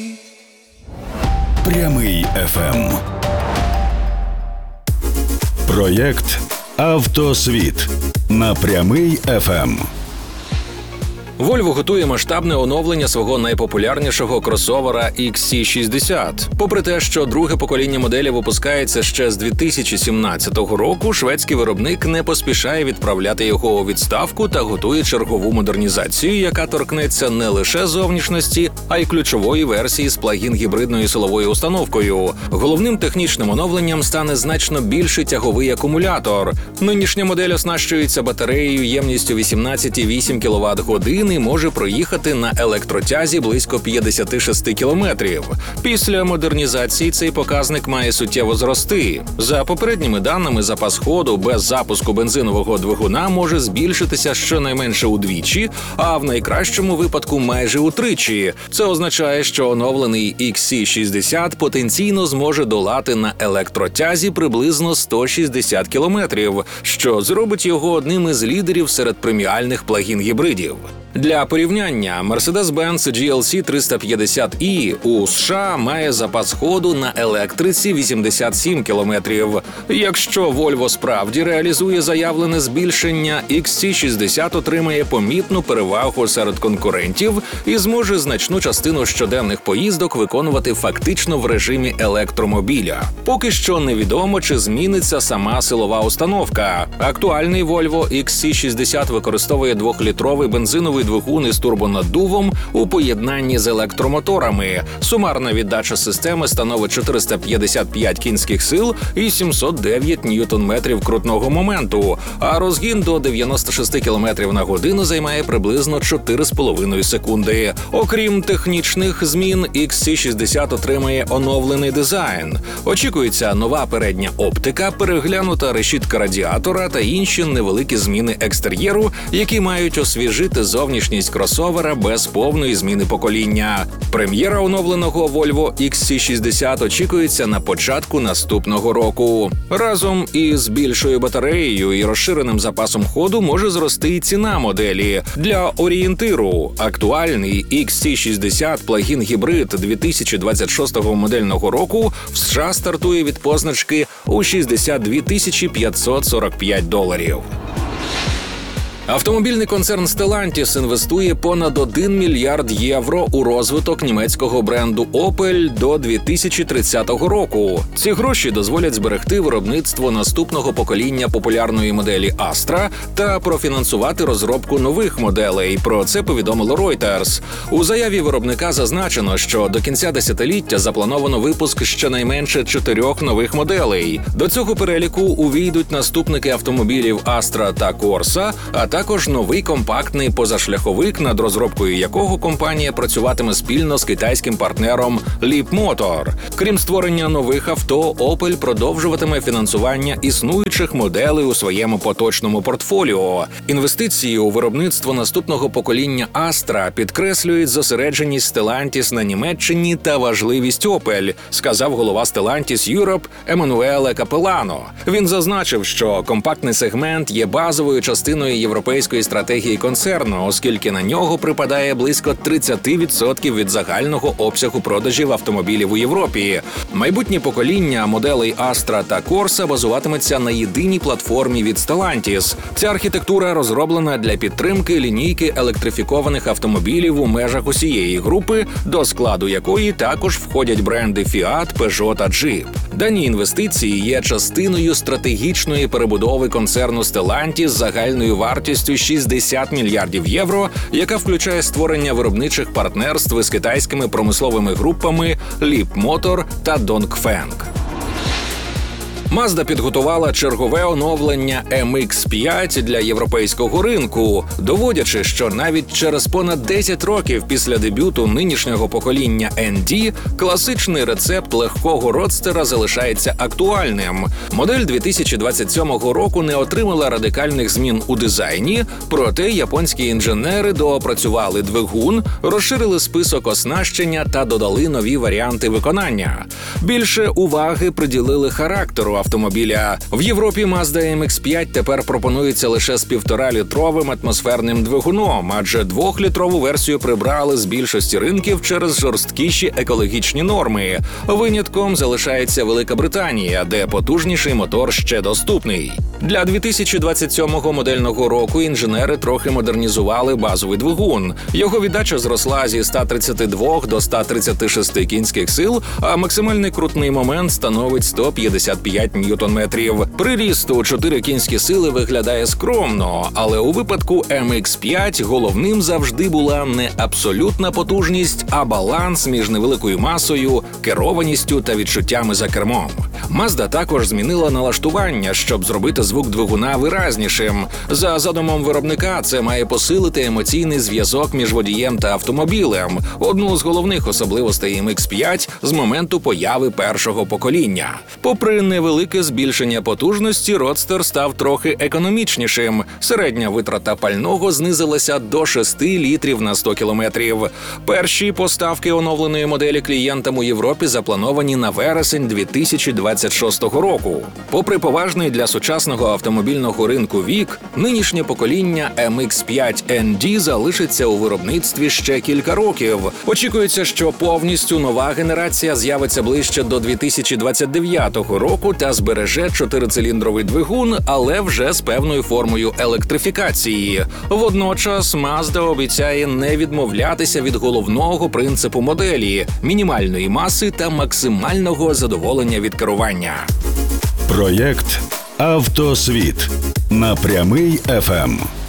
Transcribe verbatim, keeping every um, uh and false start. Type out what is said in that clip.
Прямий еф ем. Проєкт «Автосвіт» на Прямий еф ем. Volvo готує масштабне оновлення свого найпопулярнішого кросовера ікс сі шістдесят. Попри те, що друге покоління моделі випускається ще з дві тисячі сімнадцятого року, шведський виробник не поспішає відправляти його у відставку та готує чергову модернізацію, яка торкнеться не лише зовнішності, а й ключової версії з плагін-гібридною силовою установкою. Головним технічним оновленням стане значно більший тяговий акумулятор. Нинішня модель оснащується батареєю ємністю вісімнадцять цілих вісім десятих кіловат-годин і може проїхати на електротязі близько п'ятдесят шість кілометрів. Після модернізації цей показник має суттєво зрости. За попередніми даними, запас ходу без запуску бензинового двигуна може збільшитися щонайменше удвічі, а в найкращому випадку майже утричі. Це означає, що оновлений ікс сі шістдесят потенційно зможе долати на електротязі приблизно сто шістдесят кілометрів, що зробить його одним із лідерів серед преміальних плагін-гібридів. Для порівняння, Mercedes-Benz джі ел сі триста п'ятдесят і у США має запас ходу на електриці вісімдесят сім кілометрів. Якщо Volvo справді реалізує заявлене збільшення, ікс сі шістдесят отримає помітну перевагу серед конкурентів і зможе значну частину щоденних поїздок виконувати фактично в режимі електромобіля. Поки що невідомо, чи зміниться сама силова установка. Актуальний Volvo ікс сі шістдесят використовує двохлітровий бензиновий двигун із турбонаддувом у поєднанні з електромоторами. Сумарна віддача системи становить чотириста п'ятдесят п'ять кінських сил і сімсот дев'ять ньютон-метрів крутного моменту, а розгін до дев'яносто шість кілометрів на годину займає приблизно чотири з половиною секунди. Окрім технічних змін, ікс сі шістдесят отримає оновлений дизайн. Очікується нова передня оптика, переглянута решітка радіатора та інші невеликі зміни екстер'єру, які мають освіжити зовнішність кросовера без повної зміни покоління. Прем'єра оновленого Volvo ікс сі шістдесят очікується на початку наступного року. Разом із більшою батареєю і розширеним запасом ходу може зрости і ціна моделі. Для орієнтиру, актуальний ікс сі шістдесят плагін-гібрид дві тисячі двадцять шостого модельного року в США стартує від позначки у шістдесят дві тисячі п'ятсот сорок п'ять доларів. Автомобільний концерн Stellantis інвестує понад один мільярд євро у розвиток німецького бренду Opel до дві тисячі тридцятого року. Ці гроші дозволять зберегти виробництво наступного покоління популярної моделі Astra та профінансувати розробку нових моделей. Про це повідомило Reuters. У заяві виробника зазначено, що до кінця десятиліття заплановано випуск щонайменше чотирьох нових моделей. До цього переліку увійдуть наступники автомобілів Astra та Corsa, а також новий компактний позашляховик, над розробкою якого компанія працюватиме спільно з китайським партнером Leapmotor. Крім створення нових авто, Opel продовжуватиме фінансування існуючих моделей у своєму поточному портфоліо. Інвестиції у виробництво наступного покоління Astra підкреслюють зосередженість Stellantis на Німеччині та важливість Opel, сказав голова Stellantis Europe Еммануеле Капелано. Він зазначив, що компактний сегмент є базовою частиною європейського європейської стратегії концерну, оскільки на нього припадає близько тридцять відсотків від загального обсягу продажів автомобілів у Європі. Майбутнє покоління моделей Astra та Corsa базуватиметься на єдиній платформі від Stellantis. Ця архітектура розроблена для підтримки лінійки електрифікованих автомобілів у межах усієї групи, до складу якої також входять бренди Fiat, Peugeot та Jeep. Дані інвестиції є частиною стратегічної перебудови концерну Stellantis з загальною вартістю шістдесят мільярдів євро, яка включає створення виробничих партнерств із китайськими промисловими групами Leapmotor та Dongfeng. Mazda підготувала чергове оновлення ем ікс п'ять для європейського ринку, доводячи, що навіть через понад десять років після дебюту нинішнього покоління ен ді класичний рецепт легкого родстера залишається актуальним. Модель дві тисячі двадцять сьомого року не отримала радикальних змін у дизайні, проте японські інженери доопрацювали двигун, розширили список оснащення та додали нові варіанти виконання. Більше уваги приділили характеру автомобіля. В Європі Mazda ем ікс п'ять тепер пропонується лише з півторалітровим атмосферним двигуном, адже двохлітрову версію прибрали з більшості ринків через жорсткіші екологічні норми. Винятком залишається Велика Британія, де потужніший мотор ще доступний. Для дві тисячі двадцять сьомого модельного року інженери трохи модернізували базовий двигун. Його віддача зросла зі ста тридцяти двох до ста тридцяти шести кінських сил, а максимальний крутний момент становить сто п'ятдесят п'ять ньютон-метрів. Приріст у чотири кінські сили виглядає скромно, але у випадку ем ікс п'ять головним завжди була не абсолютна потужність, а баланс між невеликою масою, керованістю та відчуттями за кермом. Mazda також змінила налаштування, щоб зробити звук двигуна виразнішим. За задумом виробника, це має посилити емоційний зв'язок між водієм та автомобілем, одну з головних особливостей ем ікс п'ять з моменту появи першого покоління. Попри невелике збільшення потужності, Roadster став трохи економічнішим. Середня витрата пального знизилася до шести літрів на сто кілометрів. Перші поставки оновленої моделі клієнтам у Європі заплановані на вересень дві тисячі двадцять шостого року. Попри поважний для сучасного автомобільного ринку вік, нинішнє покоління ем ікс п'ять ен ді залишиться у виробництві ще кілька років. Очікується, що повністю нова генерація з'явиться ближче до дві тисячі двадцять дев'ятого року та збереже чотирициліндровий двигун, але вже з певною формою електрифікації. Водночас Mazda обіцяє не відмовлятися від головного принципу моделі – мінімальної маси та максимального задоволення від керування. Проєкт «Автосвіт» на Прямий еф ем.